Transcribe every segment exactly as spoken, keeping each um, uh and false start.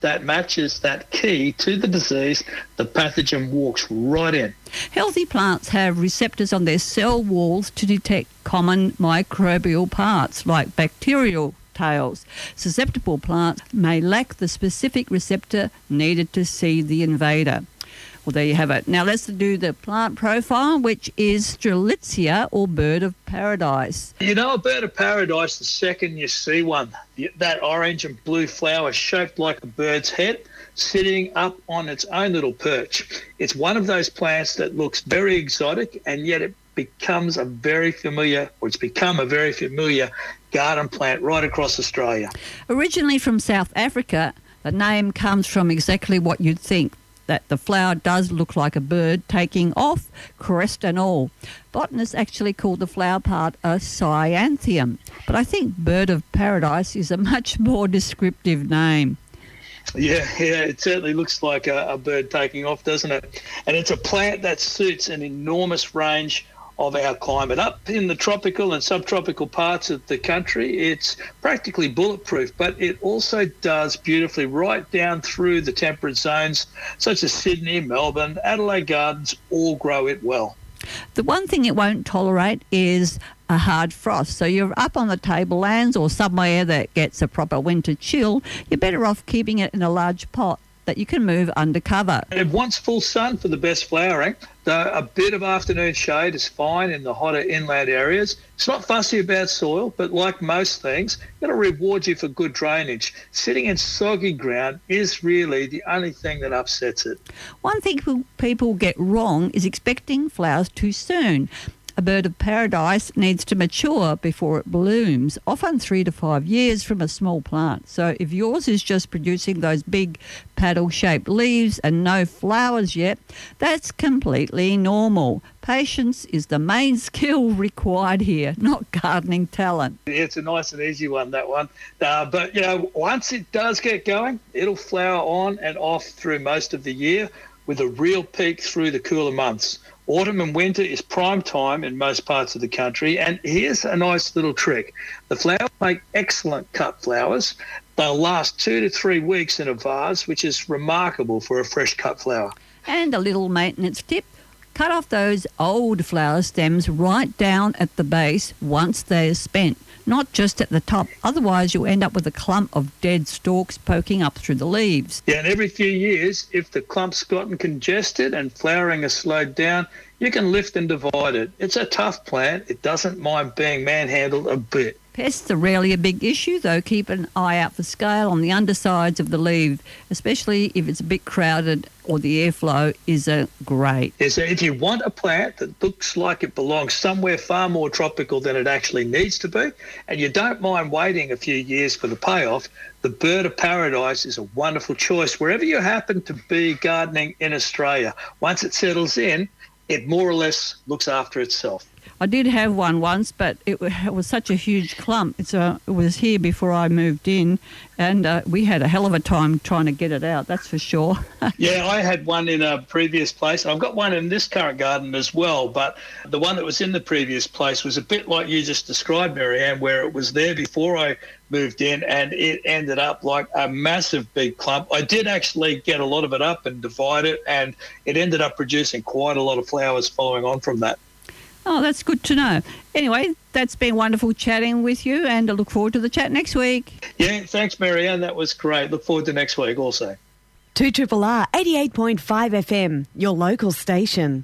that matches that key to the disease, the pathogen walks right in. Healthy plants have receptors on their cell walls to detect common microbial parts like bacterial tails. Susceptible plants may lack the specific receptor needed to see the invader. Well, there you have it. Now let's do the plant profile, which is Strelitzia, or bird of paradise. You know a bird of paradise the second you see one. That orange and blue flower shaped like a bird's head, sitting up on its own little perch. It's one of those plants that looks very exotic, and yet it becomes a very familiar, or it's become a very familiar garden plant right across Australia. Originally from South Africa, the name comes from exactly what you'd think, that the flower does look like a bird taking off, crest and all. Botanists actually call the flower part a cyanthium, but I think bird of paradise is a much more descriptive name. Yeah, yeah, it certainly looks like a, a bird taking off, doesn't it? And it's a plant that suits an enormous range of our climate. Up in the tropical and subtropical parts of the country, it's practically bulletproof, but it also does beautifully right down through the temperate zones, such as Sydney, Melbourne, Adelaide Gardens, all grow it well. The one thing it won't tolerate is a hard frost. So you're up on the tablelands or somewhere that gets a proper winter chill, you're better off keeping it in a large pot that you can move under cover. It wants full sun for the best flowering, though a bit of afternoon shade is fine in the hotter inland areas. It's not fussy about soil, but like most things, it'll reward you for good drainage. Sitting in soggy ground is really the only thing that upsets it. One thing people get wrong is expecting flowers too soon. A bird of paradise needs to mature before it blooms, often three to five years from a small plant. So if yours is just producing those big paddle-shaped leaves and no flowers yet, that's completely normal. Patience is the main skill required here, not gardening talent. It's a nice and easy one, that one. Uh, but, you know, once it does get going, it'll flower on and off through most of the year, with a real peak through the cooler months. Autumn and winter is prime time in most parts of the country, and here's a nice little trick. The flowers make excellent cut flowers. They'll last two to three weeks in a vase, which is remarkable for a fresh cut flower. And a little maintenance tip, cut off those old flower stems right down at the base once they're spent, not just at the top. Otherwise, you'll end up with a clump of dead stalks poking up through the leaves. Yeah, and every few years, if the clump's gotten congested and flowering has slowed down, you can lift and divide it. It's a tough plant. It doesn't mind being manhandled a bit. Pests are rarely a big issue, though. Keep an eye out for scale on the undersides of the leaf, especially if it's a bit crowded or the airflow isn't great. Yeah, so if you want a plant that looks like it belongs somewhere far more tropical than it actually needs to be, and you don't mind waiting a few years for the payoff, the bird of paradise is a wonderful choice wherever you happen to be gardening in Australia. Once it settles in, it more or less looks after itself. I did have one once, but it, it was such a huge clump. It's a, it was here before I moved in, and uh, we had a hell of a time trying to get it out, that's for sure. Yeah, I had one in a previous place. I've got one in this current garden as well, but the one that was in the previous place was a bit like you just described, Marianne, where it was there before I moved in, and it ended up like a massive big clump. I did actually get a lot of it up and divide it, and it ended up producing quite a lot of flowers following on from that. Oh, that's good to know. Anyway, that's been wonderful chatting with you, and I look forward to the chat next week. Yeah, thanks, Marianne. That was great. Look forward to next week also. two R R R eighty-eight point five F M, your local station.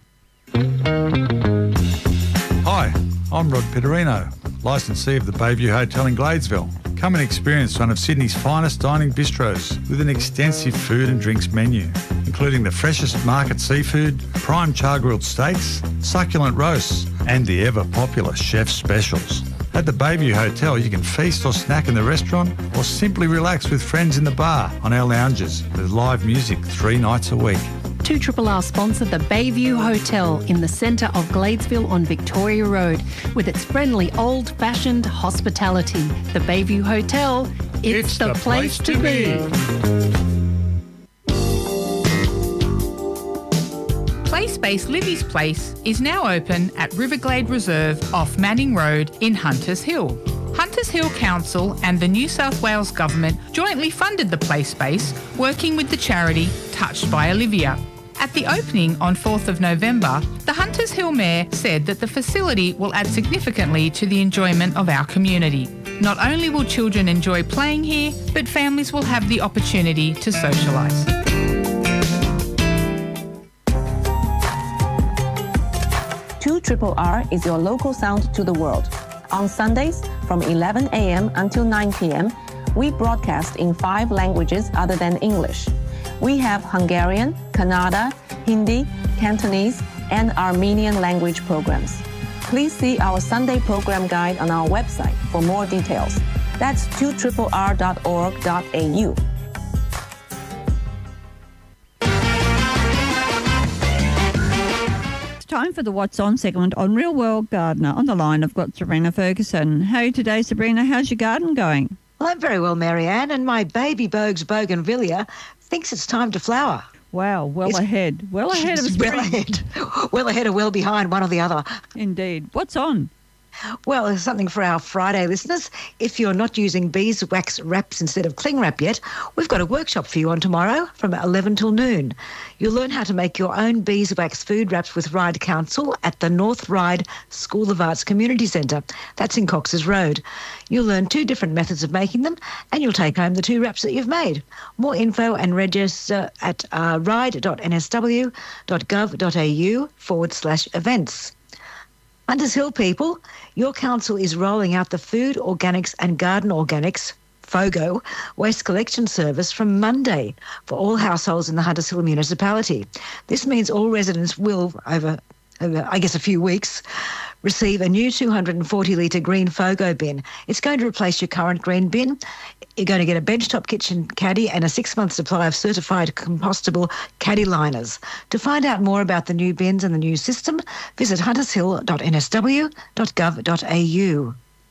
Hi, I'm Rod Pitterino, licensee of the Bayview Hotel in Gladesville. Come and experience one of Sydney's finest dining bistros with an extensive food and drinks menu, including the freshest market seafood, prime char-grilled steaks, succulent roasts, and the ever-popular chef's specials. At the Bayview Hotel, you can feast or snack in the restaurant or simply relax with friends in the bar on our lounges with live music three nights a week. two R R R sponsor the Bayview Hotel in the centre of Gladesville on Victoria Road with its friendly old-fashioned hospitality. The Bayview Hotel, it's, it's the, the place, place to be. Play Space Livy's Place is now open at Riverglade Reserve off Manning Road in Hunters Hill. Hunters Hill Council and the New South Wales Government jointly funded the play space, working with the charity Touched by Olivia. At the opening on fourth of November, the Hunters Hill Mayor said that the facility will add significantly to the enjoyment of our community. Not only will children enjoy playing here, but families will have the opportunity to socialise. two R R R is your local sound to the world. On Sundays from eleven a.m. until nine p.m, we broadcast in five languages other than English. We have Hungarian, Kannada, Hindi, Cantonese, and Armenian language programs. Please see our Sunday program guide on our website for more details. That's two R R R dot org dot a u. Time for the What's On segment on Real World Gardener. On the line, I've got Sabrina Ferguson. How are you today, Sabrina? How's your garden going? Well, I'm very well, Marianne, and my baby Bogues bougainvillea thinks it's time to flower. Wow, well It's- ahead. Well ahead of spring. Well ahead. Well ahead or well behind, one or the other. Indeed. What's on? Well, there's something for our Friday listeners. If you're not using beeswax wraps instead of cling wrap yet, we've got a workshop for you on tomorrow from eleven till noon. You'll learn how to make your own beeswax food wraps with Ryde Council at the North Ryde School of Arts Community Centre. That's in Cox's Road. You'll learn two different methods of making them, and you'll take home the two wraps that you've made. More info and register at uh, ryde dot n s w dot gov dot a u forward slash events. Hunters Hill people, your council is rolling out the Food Organics and Garden Organics FOGO waste collection service from Monday for all households in the Hunters Hill municipality. This means all residents will, over, over I guess a few weeks, receive a new two hundred forty litre green FOGO bin. It's going to replace your current green bin. You're going to get a benchtop kitchen caddy and a six-month supply of certified compostable caddy liners. To find out more about the new bins and the new system, visit hunters hill dot n s w dot gov dot a u.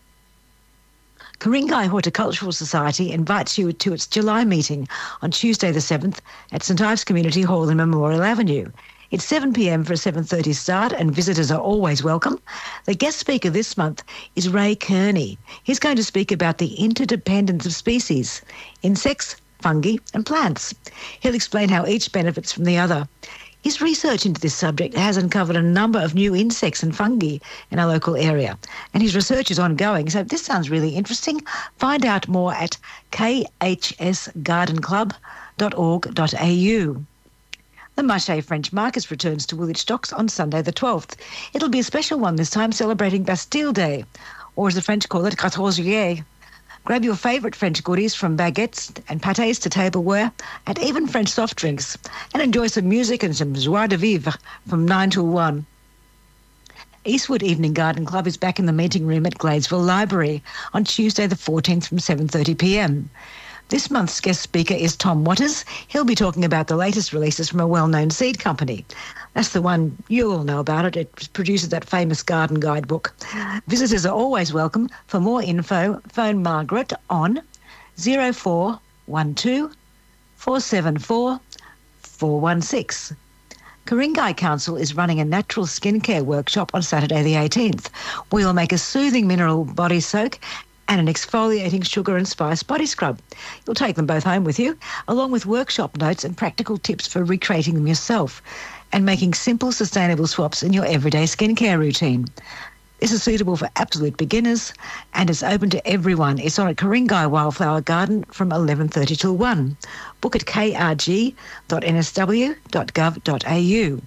Ku-ring-gai Horticultural Society invites you to its July meeting on Tuesday the seventh at St Ives Community Hall in Memorial Avenue. It's seven p.m. for a seven thirty start, and visitors are always welcome. The guest speaker this month is Ray Kearney. He's going to speak about the interdependence of species, insects, fungi and plants. He'll explain how each benefits from the other. His research into this subject has uncovered a number of new insects and fungi in our local area, and his research is ongoing, so this sounds really interesting. Find out more at k h s garden club dot org dot a u. The Marché French Market returns to Woolwich Docks on Sunday the twelfth. It'll be a special one this time, celebrating Bastille Day, or as the French call it, quatorze juillet. Grab your favourite French goodies from baguettes and pâtés to tableware and even French soft drinks, and enjoy some music and some joie de vivre from nine till one. Eastwood Evening Garden Club is back in the meeting room at Gladesville Library on Tuesday the fourteenth from seven thirty p.m. This month's guest speaker is Tom Waters. He'll be talking about the latest releases from a well-known seed company. That's the one you all know about it. It produces that famous garden guidebook. Visitors are always welcome. For more info, phone Margaret on zero four one two four seven four four one six. Ku-ring-gai Council is running a natural skincare workshop on Saturday the eighteenth. We'll make a soothing mineral body soak and an exfoliating sugar and spice body scrub. You'll take them both home with you, along with workshop notes and practical tips for recreating them yourself and making simple, sustainable swaps in your everyday skincare routine. This is suitable for absolute beginners and it's open to everyone. It's on at Ku-ring-gai Wildflower Garden from eleven thirty till one. Book at k r g dot n s w dot gov dot a u.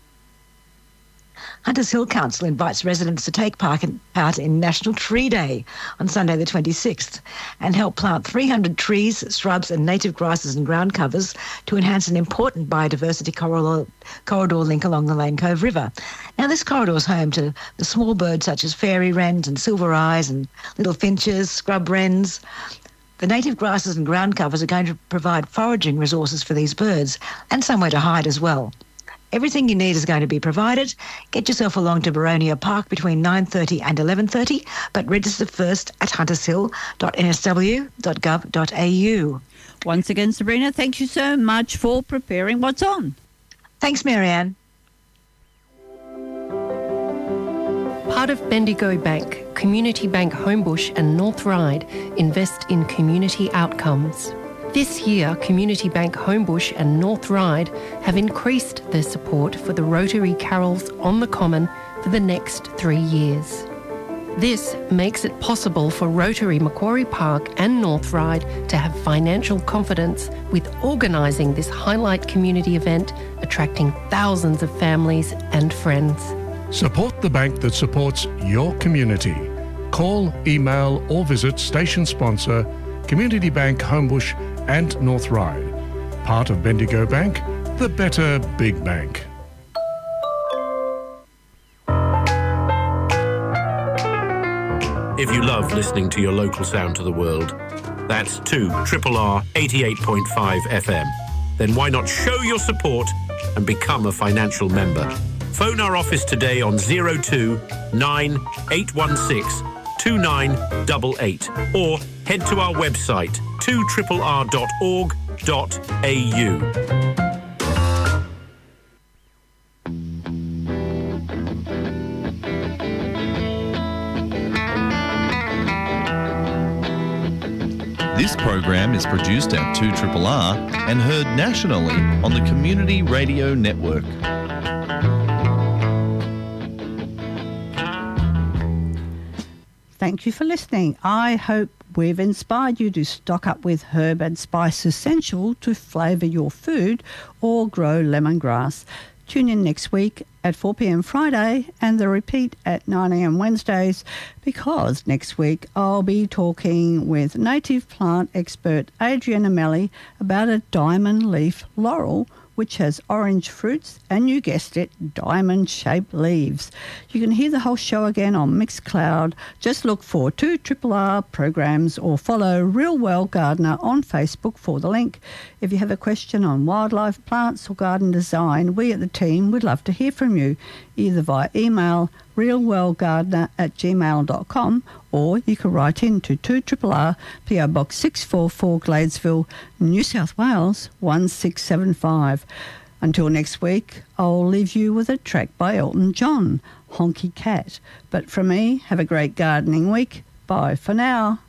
Hunters Hill Council invites residents to take part in, part in National Tree Day on Sunday the twenty-sixth and help plant three hundred trees, shrubs and native grasses and ground covers to enhance an important biodiversity corridor, corridor link along the Lane Cove River. Now, this corridor is home to the small birds such as fairy wrens and silver eyes and little finches, scrub wrens. The native grasses and ground covers are going to provide foraging resources for these birds and somewhere to hide as well. Everything you need is going to be provided. Get yourself along to Baronia Park between nine thirty and eleven thirty, but register first at hunters hill dot n s w dot gov dot a u. Once again, Sabrina, thank you so much for preparing What's On. Thanks, Marianne. Part of Bendigo Bank, Community Bank Homebush and North Ryde invest in community outcomes. This year, Community Bank Homebush and North Ryde have increased their support for the Rotary Carols on the Common for the next three years. This makes it possible for Rotary Macquarie Park and North Ryde to have financial confidence with organising this highlight community event, attracting thousands of families and friends. Support the bank that supports your community. Call, email or visit station sponsor Community Bank Homebush and North Ryde. Part of Bendigo Bank, the better big bank. If you love listening to your local sound to the world, that's two R R R eighty-eight point five F M. Then why not show your support and become a financial member? Phone our office today on zero two nine eight one six two nine eight eight or head to our website two R R R dot org dot A U. This program is produced at two R R R and heard nationally on the Community Radio Network. Thank you for listening. I hope we've inspired you to stock up with herb and spice essential to flavour your food or grow lemongrass. Tune in next week at four p.m. Friday and the repeat at nine a.m. Wednesdays, because next week I'll be talking with native plant expert Adriana Melli about a diamond leaf laurel which has orange fruits and, you guessed it, diamond-shaped leaves. You can hear the whole show again on Mixcloud. Just look for two R R R programs or follow Real Well Gardener on Facebook for the link. If you have a question on wildlife, plants or garden design, we at the team would love to hear from you, either via email realwellgardener at gmail dot com, or you can write in to two R R R, P O Box six four four, Gladesville, New South Wales one six seven five. Until next week, I'll leave you with a track by Elton John, Honky Cat. But from me, have a great gardening week. Bye for now.